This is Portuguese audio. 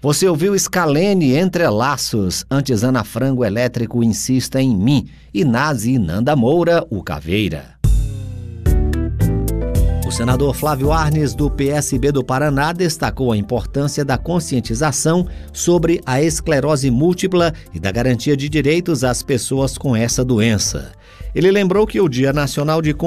Você ouviu Scalene, Entrelaços, antes Ana Frango, Elétrico, Insista em Mim, e Nazi e Nanda Moura, O Caveira. O senador Flávio Arnes, do PSB do Paraná, destacou a importância da conscientização sobre a esclerose múltipla e da garantia de direitos às pessoas com essa doença. Ele lembrou que o Dia Nacional de